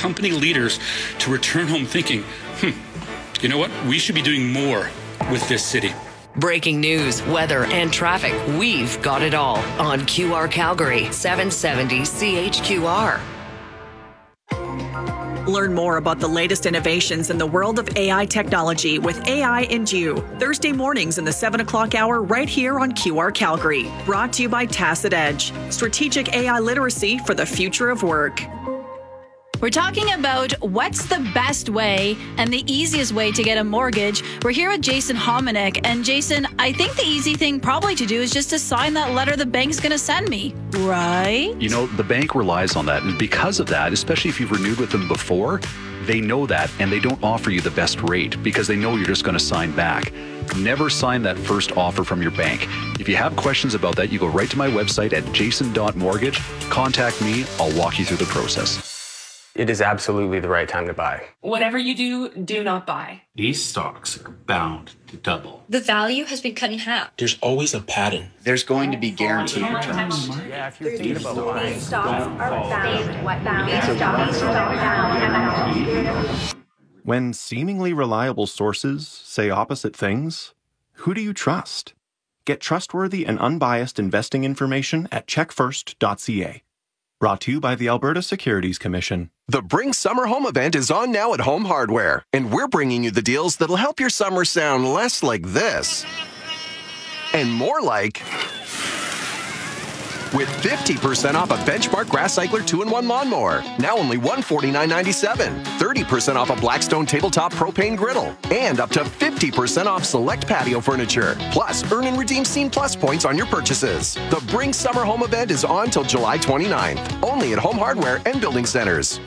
company leaders to return home thinking, you know what? We should be doing more with this city. Breaking news, weather, and traffic. We've got it all on QR Calgary, 770 CHQR. Learn more about the latest innovations in the world of AI technology with AI and You, Thursday mornings in the 7 o'clock hour right here on QR Calgary. Brought to you by Tacit Edge, strategic AI literacy for the future of work. We're talking about what's the best way and the easiest way to get a mortgage. We're here with Jason Hominick. And Jason, I think the easy thing probably to do is just to sign that letter the bank's going to send me, right? You know, the bank relies on that. And because of that, especially if you've renewed with them before, they know that and they don't offer you the best rate because they know you're just going to sign back. Never sign that first offer from your bank. If you have questions about that, you go right to my website at jason.mortgage. Contact me. I'll walk you through the process. It is absolutely the right time to buy. Whatever you do, do not buy. These stocks are bound to double. The value has been cut in half. There's always a pattern. There's going to be guaranteed returns. Yeah, if you're thinking about buying, When seemingly reliable sources say opposite things, who do you trust? Get trustworthy and unbiased investing information at checkfirst.ca. Brought to you by the Alberta Securities Commission. The Bring Summer Home event is on now at Home Hardware, and we're bringing you the deals that'll help your summer sound less like this and more like, with 50% off a Benchmark Grass Cycler 2-in-1 lawnmower, now only $149.97, 30% off a Blackstone Tabletop Propane Griddle, and up to 50% off select patio furniture. Plus, earn and redeem Scene Plus points on your purchases. The Bring Summer Home event is on till July 29th, only at Home Hardware and Building Centers.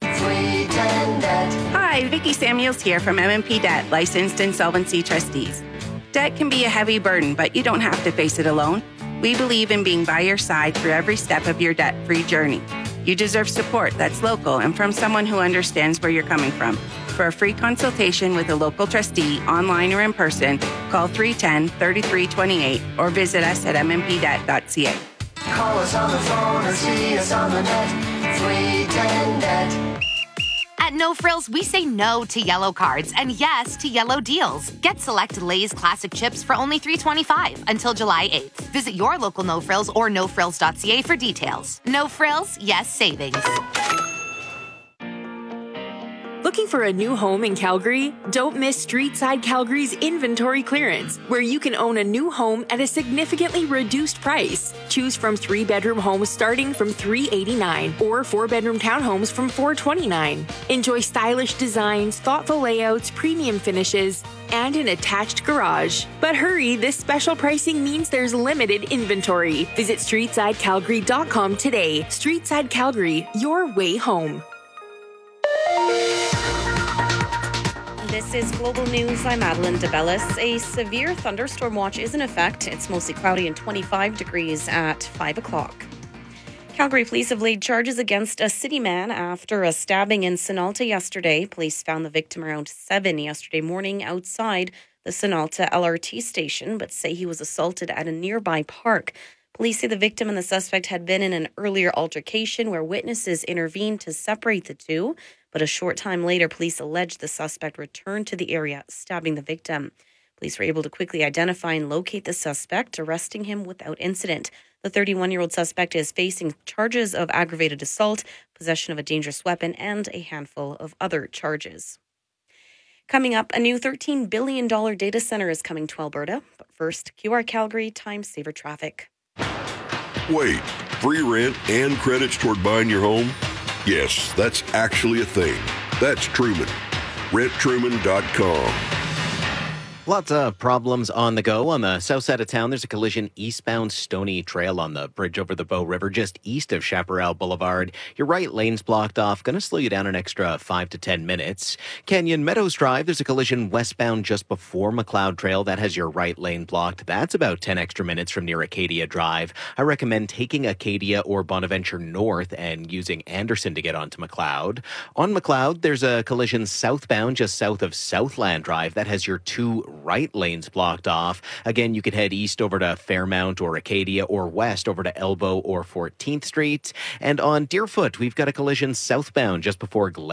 Hi, Vicki Samuels here from M&P Debt, licensed insolvency trustees. Debt can be a heavy burden, but you don't have to face it alone. We believe in being by your side through every step of your debt-free journey. You deserve support that's local and from someone who understands where you're coming from. For a free consultation with a local trustee, online or in person, call 310-3328 or visit us at mmpdebt.ca. Call us on the phone or see us on the net. 310 Debt. At No Frills, we say no to yellow cards and yes to yellow deals. Get select Lay's classic chips for only $3.25 until July 8th. Visit your local No Frills or nofrills.ca for details. No Frills, yes savings. Looking for a new home in Calgary? Don't miss Streetside Calgary's inventory clearance, where you can own a new home at a significantly reduced price. Choose from 3-bedroom homes starting from $389 or 4-bedroom townhomes from $429. Enjoy stylish designs, thoughtful layouts, premium finishes, and an attached garage. But hurry, this special pricing means there's limited inventory. Visit StreetsideCalgary.com today. Streetside Calgary, your way home. This is Global News. I'm Madeline DeBellis. A severe thunderstorm watch is in effect. It's mostly cloudy and 25 degrees at 5 o'clock. Calgary police have laid charges against a city man after a stabbing in Sinalta yesterday. Police found the victim around 7 yesterday morning outside the Sinalta LRT station, but say he was assaulted at a nearby park. Police say the victim and the suspect had been in an earlier altercation where witnesses intervened to separate the two. But a short time later, police alleged the suspect returned to the area, stabbing the victim. Police were able to quickly identify and locate the suspect, arresting him without incident. The 31-year-old suspect is facing charges of aggravated assault, possession of a dangerous weapon, and a handful of other charges. Coming up, a new $13 billion data center is coming to Alberta. But first, QR Calgary Time Saver Traffic. Wait, free rent and credits toward buying your home? Yes, that's actually a thing. That's Truman. RentTruman.com. Lots of problems on the go. On the south side of town, there's a collision eastbound Stony Trail on the bridge over the Bow River, just east of Chaparral Boulevard. Your right lane's blocked off. Going to slow you down an extra 5 to 10 minutes. Canyon Meadows Drive, there's a collision westbound just before McLeod Trail. That has your right lane blocked. That's about 10 extra minutes from near Acadia Drive. I recommend taking Acadia or Bonaventure North and using Anderson to get onto McLeod. On McLeod, there's a collision southbound just south of Southland Drive. That has your 2 right lanes blocked off. Again, you could head east over to Fairmount or Acadia or west over to Elbow or 14th Street. And on Deerfoot, we've got a collision southbound just before